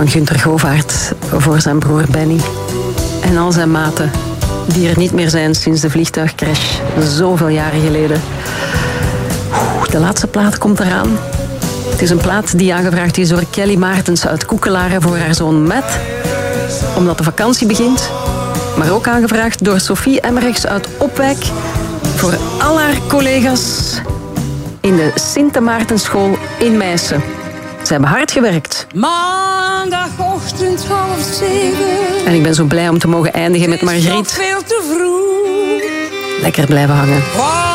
van Gunther Govaert voor zijn broer Benny. En al zijn maten, die er niet meer zijn sinds de vliegtuigcrash, zoveel jaren geleden. De laatste plaat komt eraan. Het is een plaat die aangevraagd is door Kelly Maartens uit Koekelaren voor haar zoon Matt, omdat de vakantie begint. Maar ook aangevraagd door Sophie Emmerichs uit Opwijk voor al haar collega's in de Sinte Maartenschool in Meissen. Ze hebben hard gewerkt. Maandagochtend 6:30. En ik ben zo blij om te mogen eindigen met Margriet. Veel te vroeg. Lekker blijven hangen.